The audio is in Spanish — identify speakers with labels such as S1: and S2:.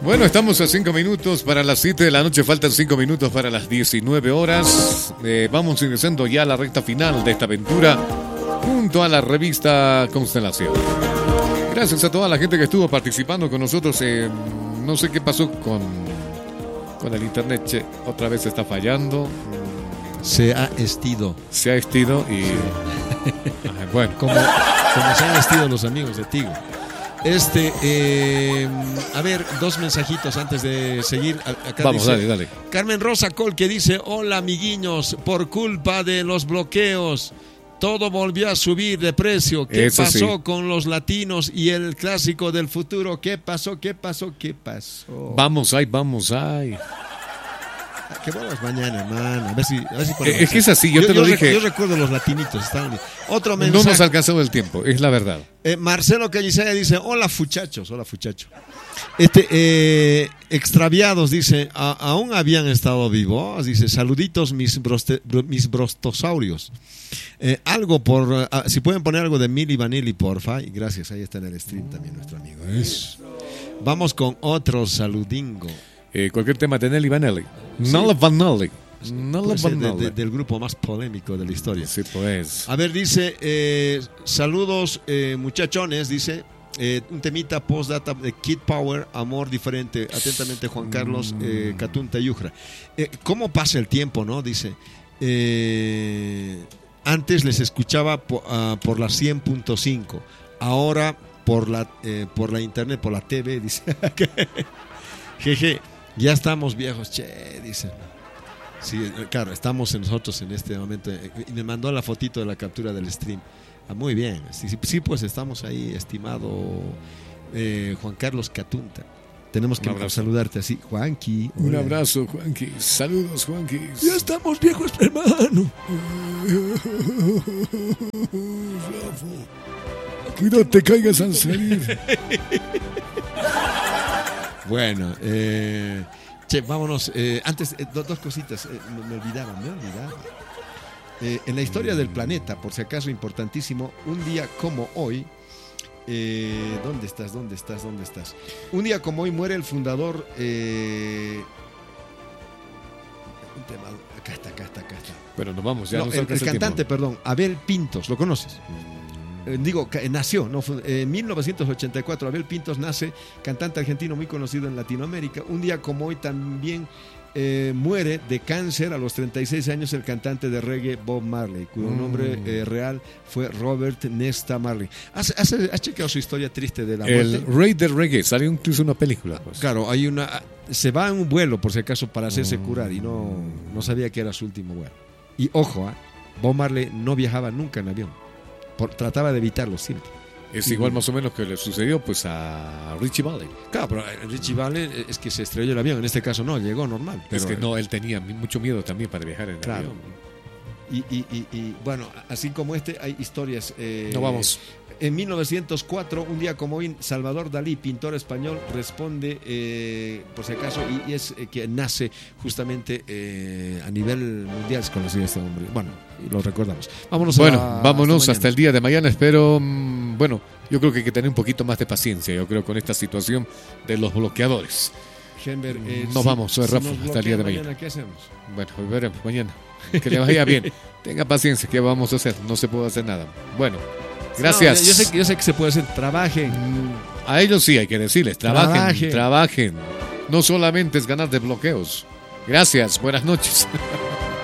S1: Bueno, estamos a 5 minutos para las 7 de la noche, faltan 5 minutos para las 19 horas. Vamos ingresando ya a la recta final de esta aventura junto a la revista Constelación. Gracias a toda la gente que estuvo participando con nosotros. No sé qué pasó con el internet, che, otra vez está fallando.
S2: Se ha estido.
S1: Se ha estido y... Sí. Bueno.
S2: Como se han estido los amigos de Tigo. A ver, 2 mensajitos antes de seguir. Acá
S1: vamos,
S2: dice,
S1: dale.
S2: Carmen Rosa Col, que dice: hola amiguiños, por culpa de los bloqueos todo volvió a subir de precio. ¿Qué
S1: Eso
S2: pasó
S1: sí.
S2: con los latinos y el clásico del futuro? ¿Qué pasó?
S1: Vamos ahí.
S2: Qué buenas mañana, hermano. A ver si
S1: es que es así, yo te lo dije.
S2: Yo recuerdo los latinitos. Otro mensaje.
S1: No nos alcanzó el tiempo, es la verdad.
S2: Marcelo Callicea dice: hola fuchachos. Extraviados, dice: ¿aún habían estado vivos? Dice: saluditos mis brostosaurios. Algo por... si pueden poner algo de Milli Vanilli, porfa. Y gracias, ahí está en el stream también nuestro amigo. Vamos con otro saludingo.
S1: Cualquier tema de Nelly Vanelli. Sí. Nala Vanelli.
S2: Del grupo más polémico de la historia.
S1: Sí, pues.
S2: A ver, dice: saludos muchachones, dice. Un temita postdata de Kid Power, Amor Diferente. Atentamente, Juan Carlos Catunta Yujra. ¿Cómo pasa el tiempo, no? Dice: antes les escuchaba por la 100.5, ahora por la internet, por la TV, dice. Jeje, ya estamos viejos, che, dice. Sí, claro, estamos nosotros en este momento. Y me mandó la fotito de la captura del stream. Muy bien, sí, pues estamos ahí, estimado Juan Carlos Catunta. Tenemos que saludarte así, Juanqui.
S1: Un abrazo, Juanqui. Saludos, Juanqui.
S2: Ya estamos viejos, hermano.
S1: Cuidado, te caigas al salir.
S2: Bueno, vámonos. Antes, 2 cositas. Me olvidaba. En la historia del planeta, por si acaso importantísimo, un día como hoy, ¿dónde estás? Un día como hoy muere el fundador. Acá está.
S1: Pero nos vamos, ya
S2: no, el cantante, perdón, Abel Pintos, ¿lo conoces? Nació, en 1984. Abel Pintos nace, cantante argentino muy conocido en Latinoamérica. Un día como hoy también muere de cáncer a los 36 años el cantante de reggae Bob Marley, cuyo nombre real fue Robert Nesta Marley. ¿Has checado su historia triste de la muerte?
S1: El rey del reggae, salió incluso una película. Pues.
S2: Claro, se va en un vuelo por si acaso para hacerse curar y no sabía que era su último vuelo. Y ojo, Bob Marley no viajaba nunca en avión. Trataba de evitarlo siempre.
S1: Es igual más o menos que le sucedió pues a Richie Valens.
S2: Claro, pero Richie Valens es que se estrelló el avión. En este caso no, llegó normal.
S1: Pero es que no, él tenía mucho miedo también para viajar en el avión.
S2: Y bueno, así como hay historias.
S1: No vamos.
S2: En 1904, un día como hoy, Salvador Dalí, pintor español, responde, por si acaso, y es que nace justamente a nivel mundial, es conocido este hombre. Bueno, lo recordamos.
S1: Vámonos hasta el día de mañana. Espero, yo creo que hay que tener un poquito más de paciencia, yo creo, con esta situación de los bloqueadores.
S2: Henber,
S1: nos vamos, Rafa, hasta el día de mañana.
S2: ¿Qué hacemos?
S1: Bueno, volveremos mañana. Que le vaya bien. Tenga paciencia, ¿qué vamos a hacer? No se puede hacer nada. Bueno. Gracias.
S2: No, yo sé que se puede hacer. Trabajen.
S1: A ellos sí hay que decirles. Trabajen. No solamente es ganar de bloqueos. Gracias. Buenas noches.